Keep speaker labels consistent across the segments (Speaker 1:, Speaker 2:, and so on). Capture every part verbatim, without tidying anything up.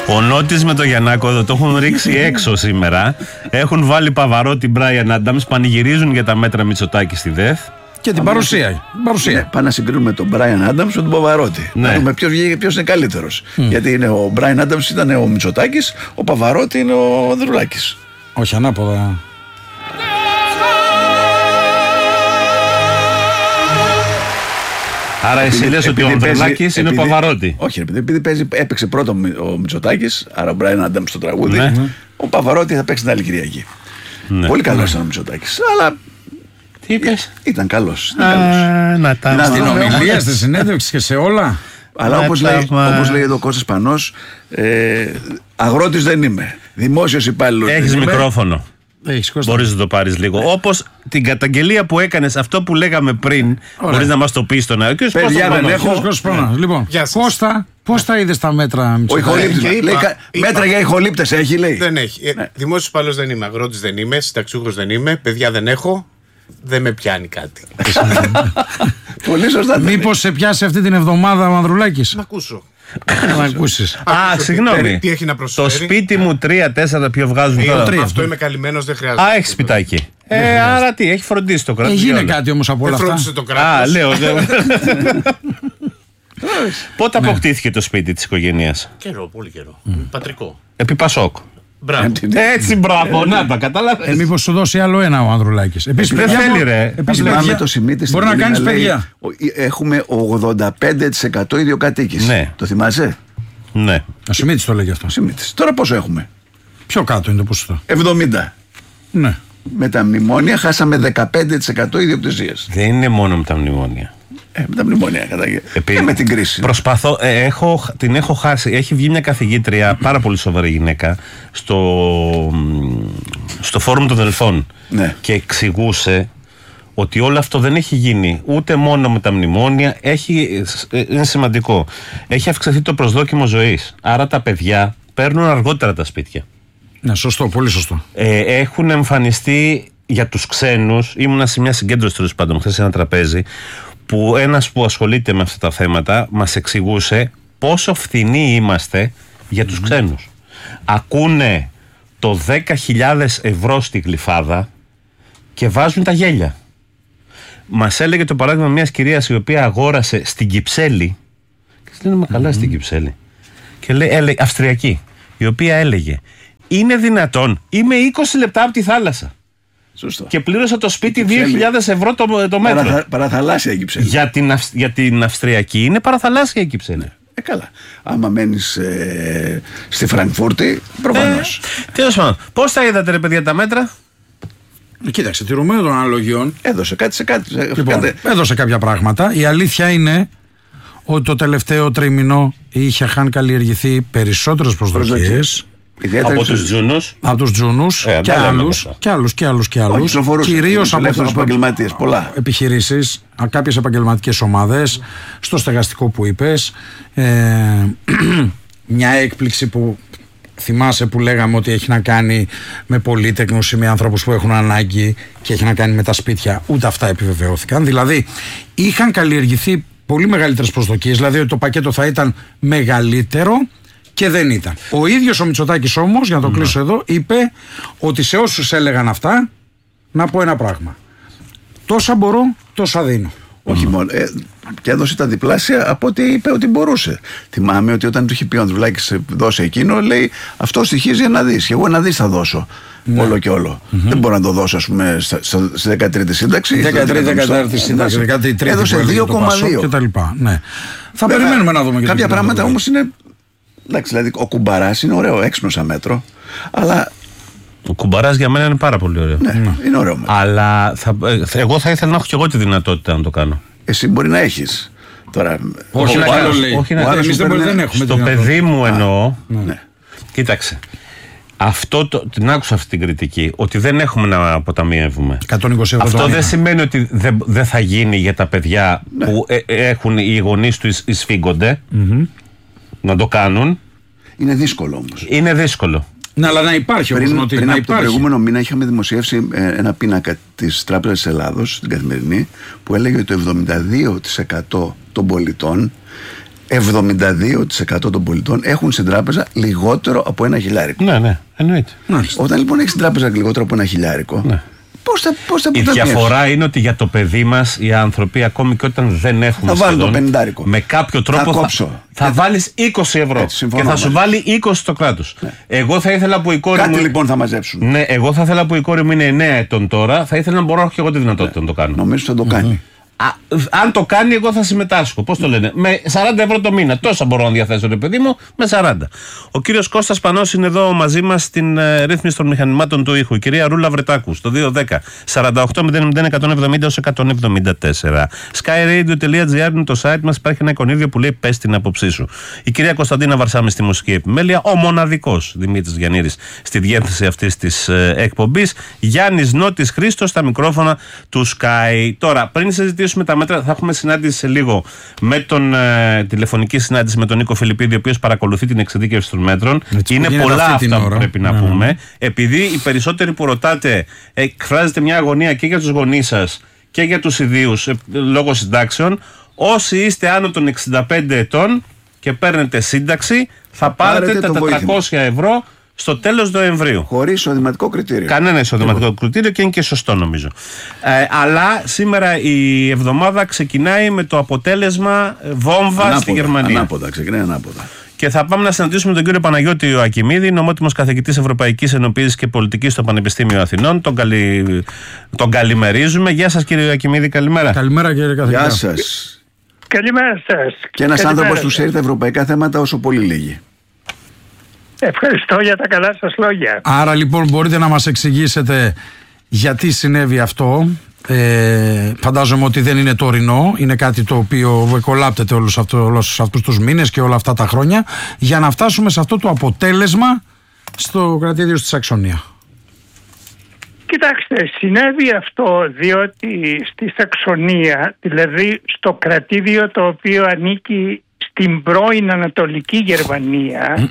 Speaker 1: Ο Νότης με το Γιαννάκο εδώ το έχουν ρίξει έξω σήμερα. Έχουν βάλει Παβαρότη, Μπράιαν Άνταμς, πανηγυρίζουν για τα μέτρα Μητσοτάκη στη ΔΕΘ.
Speaker 2: Και την παρουσία. παρουσία.
Speaker 3: Ναι, πάνε να συγκρίνουμε τον Μπράιαν Άνταμς με τον Παβαρότη.
Speaker 1: Ναι.
Speaker 3: Να δούμε ποιος είναι καλύτερος. Mm. Γιατί είναι ο Μπράιαν Άνταμς ήταν ο Μητσοτάκης, ο Παβαρότη είναι ο Ανδρουλάκης.
Speaker 2: Όχι, ανάποδα.
Speaker 1: Άρα εσύ λες ότι ο Ανδρουλάκης είναι ο Παβαρότη.
Speaker 3: Όχι, επειδή παίζει, έπαιξε πρώτο ο Μητσοτάκης, άρα ο Μπράιαν Άνταμς στο τραγούδι,
Speaker 1: Ναι.
Speaker 3: ο Παβαρότη θα παίξει την άλλη Κυριακή.
Speaker 1: Ναι.
Speaker 3: Πολύ καλός ήταν ο Μητσοτάκης, αλλά
Speaker 1: Τι είπες?
Speaker 3: ήταν καλός.
Speaker 1: Α, να τα
Speaker 3: Να
Speaker 2: Στην
Speaker 3: δω.
Speaker 2: ομιλία, στη συνέντευξη και σε όλα.
Speaker 3: Αλλά όπως λέει, όπως λέει εδώ ο Κώστας Πανός, ε, αγρότης δεν είμαι. Δημόσιος υπάλληλος.
Speaker 1: Έχεις
Speaker 3: δεν είμαι.
Speaker 1: μικρόφωνο.
Speaker 2: Έχεις, Κώστα.
Speaker 1: Μπορείς να το πάρεις λίγο. Όπως την καταγγελία που έκανες, αυτό που λέγαμε πριν, μπορείς να μας το πεις στον αέρα.
Speaker 3: Παιδιά, δεν έχω.
Speaker 2: Κύριος Κώστας Πρόνας. Λοιπόν,
Speaker 4: Γεια σας.
Speaker 2: Κώστα, πώς τα είδες τα μέτρα
Speaker 3: Ο
Speaker 2: Μητσοτάκη?
Speaker 3: ηχολήπτης.
Speaker 4: Και είπα-
Speaker 3: λέει, κα-
Speaker 4: είπα-
Speaker 3: μέτρα για ηχολήπτες έχει, λέει.
Speaker 4: Δεν έχει. Ε, Δημόσιος υπάλληλος δεν είμαι, αγρότης δεν είμαι, συνταξιούχος δεν είμαι, παιδιά δεν έχω, δεν με πιάνει κάτι.
Speaker 3: Πολύ σωστά. τα λέει.
Speaker 2: Μήπως σε πιάσει αυτή την εβδομάδα ο Ανδρουλάκης?
Speaker 4: Να ακούσω.
Speaker 2: Να ακούσεις.
Speaker 1: Α,
Speaker 4: Άκουσε
Speaker 1: συγγνώμη.
Speaker 4: τι- τι έχει να προσφέρει.
Speaker 1: Το σπίτι μου τρία τέσσερα ποιο βγάζουν
Speaker 4: Ε,
Speaker 1: τώρα.
Speaker 4: Αυτό είμαι καλυμμένος, δεν χρειάζεται.
Speaker 1: Α, έχει σπιτάκι. Ε, άρα τι, έχει φροντίσει το κράτος.
Speaker 2: Έγινε
Speaker 1: για όλα.
Speaker 2: κάτι όμως από όλα
Speaker 4: Δεν
Speaker 2: αυτά.
Speaker 4: φρόντισε το
Speaker 1: Α,
Speaker 4: κράτος.
Speaker 1: λέω. δε- Πότε αποκτήθηκε το σπίτι της οικογένειας?
Speaker 4: Καιρό, πολύ καιρό. Πατρικό.
Speaker 1: Επί Πασόκ.
Speaker 4: Μπράβο.
Speaker 1: Έτσι, μπράβο, να τα καταλάβες.
Speaker 2: Ε, μήπως σου δώσει άλλο ένα ο Ανδρουλάκης. Επίσης,
Speaker 1: Δεν
Speaker 2: παιδιά,
Speaker 1: θέλει,
Speaker 2: μπο-
Speaker 1: ρε.
Speaker 2: Επίσης,
Speaker 3: Θυμάμαι
Speaker 2: παιδιά,
Speaker 3: το Σιμίτη στην
Speaker 2: μπορεί να
Speaker 3: Αθήνα,
Speaker 2: κάνεις
Speaker 3: λέει,
Speaker 2: παιδιά.
Speaker 3: ο- Έχουμε ογδόντα πέντε τοις εκατό ιδιοκατοίκης.
Speaker 1: Ναι.
Speaker 3: Το θυμάσαι?
Speaker 1: Ναι.
Speaker 2: Ο Σιμίτης το λέγει αυτό.
Speaker 3: Σιμίτης. Τώρα πόσο έχουμε?
Speaker 2: Πιο κάτω είναι το ποσοστό.
Speaker 3: εβδομήντα.
Speaker 2: Ναι.
Speaker 3: Με τα μνημόνια χάσαμε δεκαπέντε τοις εκατό ιδιοκτησίας.
Speaker 1: Δεν είναι μόνο με τα μνημόνια.
Speaker 3: Ε, με τα μνημόνια κατά
Speaker 1: Επί-
Speaker 3: και με την κρίση.
Speaker 1: Προσπαθώ, ε, έχω, την έχω χάσει. Έχει βγει μια καθηγήτρια, πάρα πολύ σοβαρή γυναίκα, στο, στο Φόρουμ των Δελφών.
Speaker 3: Ναι.
Speaker 1: Και εξηγούσε ότι όλο αυτό δεν έχει γίνει ούτε μόνο με τα μνημόνια. Έχει, ε, είναι σημαντικό. Έχει αυξηθεί το προσδόκιμο ζωής. Άρα τα παιδιά παίρνουν αργότερα τα σπίτια.
Speaker 2: Ναι, σωστό, πολύ σωστό.
Speaker 1: Ε, έχουν εμφανιστεί για τους ξένους. Ήμουνα σε μια συγκέντρωση τέλος πάντων χθες σε ένα τραπέζι, που ένας που ασχολείται με αυτά τα θέματα μας εξηγούσε πόσο φθηνοί είμαστε για τους ξένους. Ακούνε το δέκα χιλιάδες ευρώ στη Γλυφάδα και βάζουν τα γέλια. Μας έλεγε το παράδειγμα μιας κυρίας η οποία αγόρασε στην Κυψέλη, και της λένε, μα καλά στην Κυψέλη, και λέει, έλεγε, Αυστριακή, η οποία έλεγε, είναι δυνατόν, είμαι είκοσι λεπτά από τη θάλασσα
Speaker 3: Σωστό.
Speaker 1: και πλήρωσα το σπίτι
Speaker 3: Κυψέλη.
Speaker 1: δύο χιλιάδες ευρώ το, το μέτρο.
Speaker 3: Παραθα, παραθαλάσσια η Κυψέλη.
Speaker 1: Για την, Αυ- για την Αυστριακή είναι παραθαλάσσια η Κυψέλη.
Speaker 3: Ε, καλά. Άμα μένεις ε, στη Φραγκφούρτη, προφανώς.
Speaker 1: Ε, τέλος πάντων, πώς τα είδατε ρε παιδιά τα μέτρα?
Speaker 2: Ε, Κοίταξε, τηρουμένο των αναλογιών.
Speaker 3: Έδωσε κάτι σε κάτι. σε-
Speaker 2: Λοιπόν,
Speaker 3: κάτι-
Speaker 2: έδωσε κάποια πράγματα. Η αλήθεια είναι ότι το τελευταίο τρίμηνο είχαν καλλιεργηθεί περισσότερες προσδοκίες
Speaker 3: Ιδιαίτερα
Speaker 1: Από
Speaker 3: στους-
Speaker 1: τους Τζούνους.
Speaker 2: από τους Τζούνους
Speaker 1: Ε,
Speaker 2: και,
Speaker 1: τα λέμε
Speaker 2: άλλους,
Speaker 1: αυτά.
Speaker 2: και άλλους και άλλους και
Speaker 3: Όχι,
Speaker 2: άλλους.
Speaker 3: κυκλοφορούσαν.
Speaker 2: Κυρίως από
Speaker 3: Ελεύθερους
Speaker 2: από-
Speaker 3: επαγγελματίες, πολλά.
Speaker 2: επιχειρήσεις, α, κάποιες επαγγελματικές ομάδες, στο στεγαστικό που είπες. Ε, μια έκπληξη που θυμάσαι που λέγαμε ότι έχει να κάνει με πολύτεκνους ή με άνθρωπους που έχουν ανάγκη και έχει να κάνει με τα σπίτια. Ούτε αυτά επιβεβαιώθηκαν. Δηλαδή είχαν καλλιεργηθεί πολύ μεγαλύτερες προσδοκίες, δηλαδή ότι το πακέτο θα ήταν μεγαλύτερο και δεν ήταν. Ο ίδιος ο Μητσοτάκης όμως, για να το κλείσω εδώ, είπε ότι σε όσους έλεγαν αυτά, να πω ένα πράγμα. Τόσα μπορώ, τόσα δίνω.
Speaker 3: Όχι μόνο. Ε, και έδωσε τα διπλάσια από ό,τι είπε ότι μπορούσε. Θυμάμαι ότι όταν του είχε πει ο Ανδρουλάκης δώσε εκείνο, λέει αυτό στοιχίζει ένα δις. Και εγώ ένα δις θα δώσω. Όλο και όλο. Δεν μπορώ να το δώσω, ας πούμε, στα- στα- στη δεκατρίτη σύνταξη.
Speaker 2: δεκατρία, δεκατέσσερα σύνταξη, δεκατρία
Speaker 3: Έδωσε δύο κόμμα δύο.
Speaker 2: και τα λοιπά. Ναι. Θα
Speaker 3: Βέβαια,
Speaker 2: περιμένουμε να δούμε και
Speaker 3: κάποια
Speaker 2: το
Speaker 3: πράγματα
Speaker 2: κινητό.
Speaker 3: όμως είναι. Εντάξει, δηλαδή ο κουμπαράς είναι ωραίο, έξυπνο σαν μέτρο. Αλλά
Speaker 1: Ο κουμπαράς για μένα είναι πάρα πολύ ωραίο.
Speaker 3: ναι, είναι ωραίο μέτρο.
Speaker 1: Αλλά θα, ε, εγώ θα ήθελα να έχω και εγώ τη δυνατότητα να το κάνω.
Speaker 3: Εσύ μπορεί να έχεις. Τώρα,
Speaker 2: Όχι
Speaker 3: ο
Speaker 2: να
Speaker 3: άλλος-
Speaker 2: άλλο λέει.
Speaker 1: όχι να-
Speaker 3: ο άλλος
Speaker 2: Εμείς
Speaker 3: σου
Speaker 2: δεν,
Speaker 3: παίρνει-
Speaker 2: δεν έχουμε.
Speaker 1: Στο
Speaker 2: τη δυνατότητα.
Speaker 1: παιδί μου εννοώ.
Speaker 3: Ναι.
Speaker 1: Κοίταξε. Αυτό το, την άκουσα αυτή την κριτική, ότι δεν έχουμε να αποταμιεύουμε.
Speaker 2: εκατόν είκοσι ευρώ το
Speaker 1: Αυτό δεν
Speaker 2: μήνα.
Speaker 1: σημαίνει ότι δεν δεν θα γίνει για τα παιδιά που ε, ε, έχουν οι γονείς του εισφίγγονται να το κάνουν.
Speaker 3: Είναι δύσκολο όμως.
Speaker 1: Είναι δύσκολο.
Speaker 2: Ναι, αλλά να υπάρχει όμως.
Speaker 3: Πριν,
Speaker 2: Ότι
Speaker 3: πριν
Speaker 2: να
Speaker 3: από τον
Speaker 2: υπάρχει.
Speaker 3: προηγούμενο μήνα είχαμε δημοσιεύσει ε, ένα πίνακα της Τράπεζας της Ελλάδος, στην Καθημερινή, που έλεγε ότι το εβδομήντα δύο τοις εκατό των πολιτών εβδομήντα δύο τοις εκατό των πολιτών έχουν στην τράπεζα λιγότερο από ένα χιλιάρικο.
Speaker 1: Ναι, ναι, εννοείται.
Speaker 3: Όταν λοιπόν έχει στην τράπεζα λιγότερο από ένα χιλιάρικο, ναι. πώς θα, πώς θα
Speaker 1: η διαφορά είναι ότι για το παιδί μας οι άνθρωποι, ακόμη και όταν δεν έχουν
Speaker 3: θα σχεδόν, το πενηντάρικο.
Speaker 1: Με κάποιο τρόπο θα, θα, θα βάλεις είκοσι ευρώ έτσι, και θα σου βάλει είκοσι το κράτος. Ναι. Εγώ θα ήθελα που η κόρη
Speaker 3: Κάτι
Speaker 1: μου.
Speaker 3: λοιπόν θα μαζέψουν.
Speaker 1: Ναι, εγώ θα ήθελα που η κόρη μου είναι εννέα ετών τώρα, θα ήθελα να μπορώ και εγώ τη δυνατότητα ναι. να το κάνω.
Speaker 3: Νομίζω θα το κάνει. Mm-hmm.
Speaker 1: Α, αν το κάνει, εγώ θα συμμετάσχω. Πώς το λένε, με σαράντα ευρώ το μήνα. Τόσα μπορώ να διαθέσω, ρε παιδί μου, με σαράντα. Ο κύριος Κώστας Πανός είναι εδώ μαζί μας στην ε, ρύθμιση των μηχανημάτων του ήχου. Η κυρία Ρούλα Βρετάκου στο δύο ένα μηδέν σαράντα οκτώ μηδέν μηδέν εκατόν εβδομήντα εκατόν εβδομήντα τέσσερα. skyradio.gr είναι το site μας. Υπάρχει ένα εικονίδιο που λέει πες την άποψή σου. Η κυρία Κωνσταντίνα Βαρσάμη στη μουσική επιμέλεια. Ο μοναδικός Δημήτρης Γιαννήρης στη διεύθυνση αυτής της ε, εκπομπής. Γιάννης Νότης Χρήστος στα μικρόφωνα του Sky. Τώρα, πριν συζητήσουμε τα μέτρα, θα έχουμε συνάντηση σε λίγο με τον ε, τηλεφωνική συνάντηση με τον Νίκο Φιλιππίδη, ο οποίος παρακολουθεί την εξειδίκευση των μέτρων. Έτσι, είναι πολλά αυτά που πρέπει να ναι, πούμε. Ναι. Επειδή οι περισσότεροι που ρωτάτε εκφράζεται μια αγωνία και για τους γονείς σας και για τους ιδίους ε, λόγω συντάξεων, όσοι είστε άνω των εξήντα πέντε ετών και παίρνετε σύνταξη, θα πάρετε, πάρετε τα τετρακόσια ευρώ στο τέλος Νοεμβρίου.
Speaker 3: Χωρίς εισοδηματικό κριτήριο.
Speaker 1: Κανένα εισοδηματικό κριτήριο και είναι και σωστό νομίζω. Ε, αλλά σήμερα η εβδομάδα ξεκινάει με το αποτέλεσμα βόμβα ανάποδα, στη Γερμανία.
Speaker 3: Ανάποδα, ξεκινάει ανάποδα.
Speaker 1: Και θα πάμε να συναντήσουμε τον κύριο Παναγιώτη Ιωακιμίδη, νομότιμος καθηγητής Ευρωπαϊκής Ενοποίησης και Πολιτικής στο Πανεπιστήμιο Αθηνών. Τον, καλη... τον καλημερίζουμε. Γεια σας κύριε Ιωακιμίδη, καλημέρα.
Speaker 2: Καλημέρα κύριε καθηγητά.
Speaker 3: Γεια σας.
Speaker 5: Καλημέρα σας.
Speaker 3: Και ένας άνθρωπος που ξέρει τα ευρωπαϊκά θέματα όσο πολύ λίγοι.
Speaker 5: Ευχαριστώ για τα καλά σας λόγια.
Speaker 2: Άρα λοιπόν μπορείτε να μας εξηγήσετε γιατί συνέβη αυτό. Ε, φαντάζομαι ότι δεν είναι τωρινό, είναι κάτι το οποίο κολλάπτεται όλους, αυτό, όλους αυτούς τους μήνες και όλα αυτά τα χρόνια για να φτάσουμε σε αυτό το αποτέλεσμα στο κρατήδιο στη Σαξονία.
Speaker 5: Κοιτάξτε, συνέβη αυτό διότι στη Σαξονία, δηλαδή στο κρατήδιο το οποίο ανήκει στην πρώην Ανατολική Γερμανία,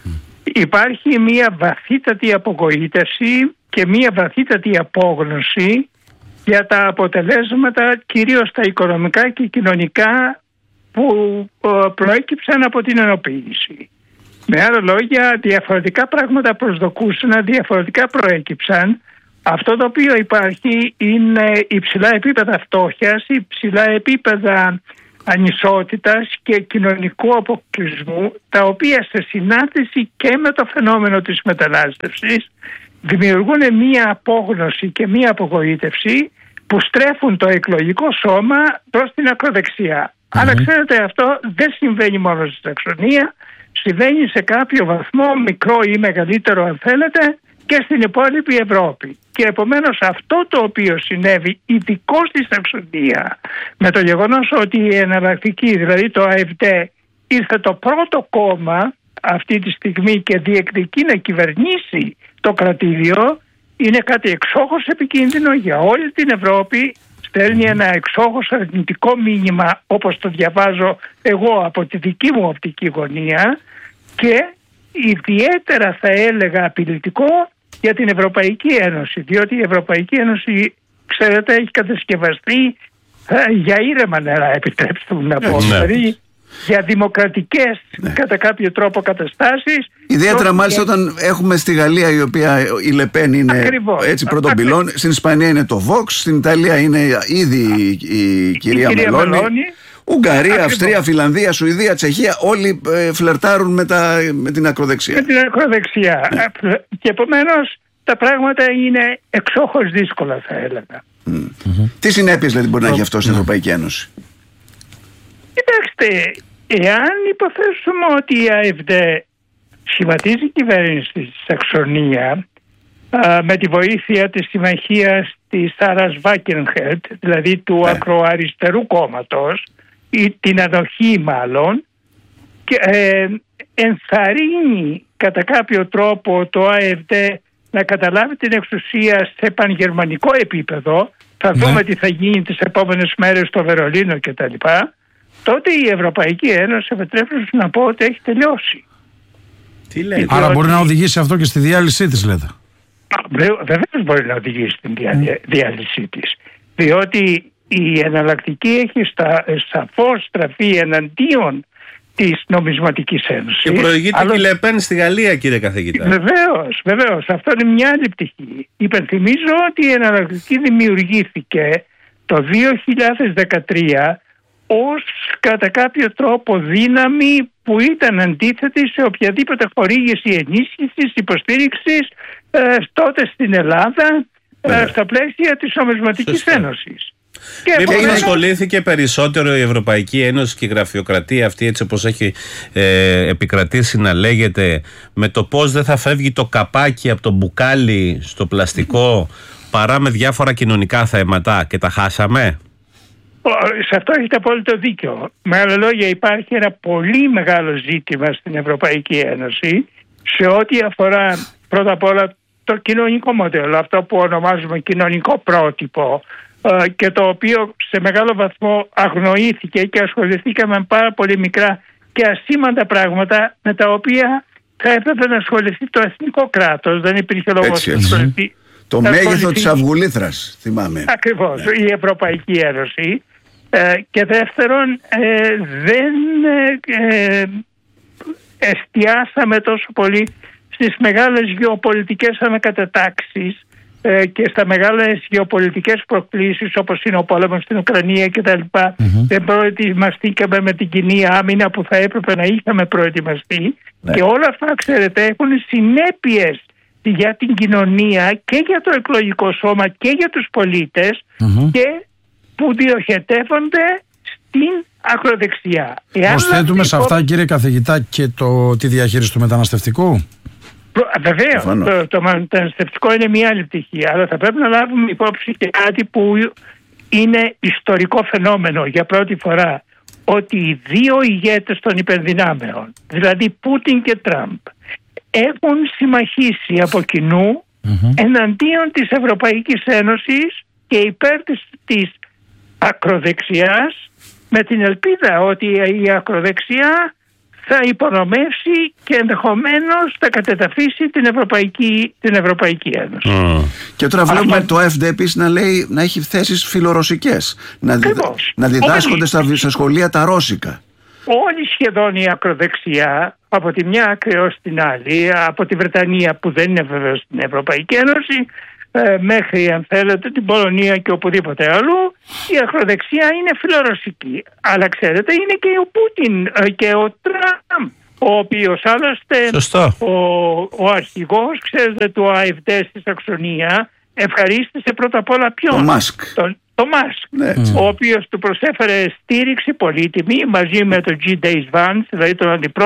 Speaker 5: υπάρχει μια βαθύτατη απογοήτευση και μια βαθύτατη απόγνωση για τα αποτελέσματα κυρίως τα οικονομικά και κοινωνικά που προέκυψαν από την ενοποίηση. Με άλλα λόγια, διαφορετικά πράγματα προσδοκούσαν, διαφορετικά προέκυψαν. Αυτό το οποίο υπάρχει είναι υψηλά επίπεδα φτώχειας, υψηλά επίπεδα ανισότητας και κοινωνικού αποκλεισμού, τα οποία σε συνάντηση και με το φαινόμενο της μετανάστευσης δημιουργούν μία απόγνωση και μία απογοήτευση που στρέφουν το εκλογικό σώμα προς την ακροδεξιά. Mm-hmm. Αλλά ξέρετε, αυτό δεν συμβαίνει μόνο στη Σαξονία, συμβαίνει σε κάποιο βαθμό, μικρό ή μεγαλύτερο αν θέλετε, και στην υπόλοιπη Ευρώπη. Και επομένως αυτό το οποίο συνέβη ειδικώς στη Σαξονία, με το γεγονός ότι η εναλλακτική, δηλαδή το ΑΕΒΔ, ήρθε το πρώτο κόμμα αυτή τη στιγμή και διεκδικεί να κυβερνήσει το κρατήδιο, είναι κάτι εξόχως επικίνδυνο για όλη την Ευρώπη. Στέλνει ένα εξόχως αρνητικό μήνυμα, όπως το διαβάζω εγώ από τη δική μου οπτική γωνία, και ιδιαίτερα θα έλεγα απειλητικό για την Ευρωπαϊκή Ένωση, διότι η Ευρωπαϊκή Ένωση, ξέρετε, έχει κατασκευαστεί ε, για ήρεμα νερά, επιτρέψτε μου να πω, δηλαδή για δημοκρατικές ναι. κατά κάποιο τρόπο καταστάσεις.
Speaker 3: Ιδιαίτερα μάλιστα και... όταν έχουμε στη Γαλλία, η οποία η Λεπέν είναι ακριβώς, έτσι πρώτον πυλών, στην Ισπανία είναι το Vox, στην Ιταλία είναι ήδη η, η κυρία, κυρία Μελώνη, Μελώνη. Ουγγαρία, ακριβώς. Αυστρία, Φιλανδία, Σουηδία, Τσεχία, όλοι ε, φλερτάρουν με, τα, με την ακροδεξιά.
Speaker 5: Με την ακροδεξιά. Ναι. Και επομένως τα πράγματα είναι εξόχως δύσκολα, θα έλεγα.
Speaker 3: Mm. Mm-hmm. Τι συνέπειες δηλαδή μπορεί να έχει αυτό στην Ευρωπαϊκή Ένωση?
Speaker 5: Κοιτάξτε, εάν υποθέσουμε ότι η ΑΕΒΔ σχηματίζει κυβέρνηση στη Σαξονία α, με τη βοήθεια της συμμαχίας της Σάρας Βάκενχελτ, δηλαδή του yeah. ακροαριστερού κόμματος, ή την ανοχή μάλλον, και ε, ενθαρρύνει κατά κάποιο τρόπο το ΑΕΒΔ να καταλάβει την εξουσία σε πανγερμανικό επίπεδο, θα yeah. δούμε τι θα γίνει τις επόμενες μέρες στο Βερολίνο κτλ., τότε η Ευρωπαϊκή Ένωση, επιτρέψτε να πω ότι έχει τελειώσει.
Speaker 2: Τι λέει? Άρα ότι... μπορεί να οδηγήσει αυτό και στη διάλυσή της, λέτε?
Speaker 5: Βεβαίως μπορεί να οδηγήσει στην διά... διάλυσή της. Διότι η εναλλακτική έχει στα... σαφώς στραφεί εναντίον της Νομισματικής Ένωσης.
Speaker 1: Και προηγείται
Speaker 5: Άλλο...
Speaker 1: και η Λεπέν στη Γαλλία, κύριε καθηγητά.
Speaker 5: Βεβαίως, βεβαίως. Αυτό είναι μια άλλη πτυχή. Υπενθυμίζω ότι η εναλλακτική δημιουργήθηκε το δύο χιλιάδες δεκατρία ως κατά κάποιο τρόπο δύναμη που ήταν αντίθετη σε οποιαδήποτε χορήγηση ενίσχυσης, υποστήριξης ε, τότε στην Ελλάδα ε, στα πλαίσια της Νομισματικής Ένωσης. Και
Speaker 1: Μήπως
Speaker 5: επομένως...
Speaker 1: ασχολήθηκε περισσότερο η Ευρωπαϊκή Ένωση και η γραφειοκρατία αυτή, έτσι όπως έχει ε, επικρατήσει να λέγεται, με το πώς δεν θα φεύγει το καπάκι από το μπουκάλι στο πλαστικό, παρά με διάφορα κοινωνικά θέματα, και τα χάσαμε?
Speaker 5: Σε αυτό έχετε απόλυτο δίκιο. Με άλλα λόγια, υπάρχει ένα πολύ μεγάλο ζήτημα στην Ευρωπαϊκή Ένωση σε ό,τι αφορά πρώτα απ' όλα το κοινωνικό μοντέλο, αυτό που ονομάζουμε κοινωνικό πρότυπο, και το οποίο σε μεγάλο βαθμό αγνοήθηκε και ασχοληθήκαμε με πάρα πολύ μικρά και ασήμαντα πράγματα με τα οποία θα έπρεπε να ασχοληθεί το εθνικό κράτος. Δεν υπήρχε λόγος να ασχοληθεί.
Speaker 3: Το μέγεθο της αυγουλήθρας, θυμάμαι.
Speaker 5: Ακριβώς,
Speaker 3: ναι.
Speaker 5: η Ευρωπαϊκή Ένωση. Ε, και δεύτερον, ε, δεν ε, εστιάσαμε τόσο πολύ στις μεγάλες γεωπολιτικές ανακατατάξεις ε, και στα μεγάλες γεωπολιτικές προκλήσεις, όπως είναι ο πόλεμος στην Ουκρανία κτλ. Mm-hmm. Δεν προετοιμαστήκαμε με την κοινή άμυνα που θα έπρεπε να είχαμε προετοιμαστεί. Ναι. Και όλα αυτά, ξέρετε, έχουν συνέπειες για την κοινωνία και για το εκλογικό σώμα και για τους πολίτες, mm-hmm. και που διοχετεύονται στην ακροδεξιά.
Speaker 2: Προσθέτουμε σε αυτά, κύριε καθηγητά, και το, τη διαχείριση του μεταναστευτικού.
Speaker 5: Βεβαίως, το, το μεταναστευτικό είναι μια άλλη πτυχή, αλλά θα πρέπει να λάβουμε υπόψη και κάτι που είναι ιστορικό φαινόμενο για πρώτη φορά, ότι οι δύο ηγέτες των υπερδυνάμεων, δηλαδή Πούτιν και Τραμπ, έχουν συμμαχίσει από κοινού mm-hmm. εναντίον της Ευρωπαϊκής Ένωσης και υπέρ της, της ακροδεξιάς, με την ελπίδα ότι η ακροδεξιά θα υπονομεύσει και ενδεχομένως θα κατεδαφίσει την Ευρωπαϊκή, την Ευρωπαϊκή Ένωση. Mm.
Speaker 3: Και τώρα βλέπουμε αυτό... το ΕΦΔ επίσης να λέει να έχει θέσεις φιλορωσικές, να, δι... να διδάσκονται Όλοι... στα... στα σχολεία τα ρώσικα.
Speaker 5: Όλη σχεδόν η ακροδεξιά, από τη μια άκρη ως την άλλη, από τη Βρετανία που δεν είναι βεβαίως στην Ευρωπαϊκή Ένωση, μέχρι, αν θέλετε, την Πολωνία και οπουδήποτε αλλού, η ακροδεξιά είναι φιλορωσική. Αλλά ξέρετε, είναι και ο Πούτιν και ο Τραμπ, ο οποίος άλλωστε ο, ο αρχηγός, ξέρετε, του ΑΕΦΔ στη Σαξονία ευχαρίστησε πρώτα απ' όλα ποιον?
Speaker 3: Το Μάσκ.
Speaker 5: Το, το Μάσκ, ναι, ο οποίος του προσέφερε στήριξη πολύτιμη μαζί με τον G. Days Vance, δηλαδή τον αντιπρόεδρο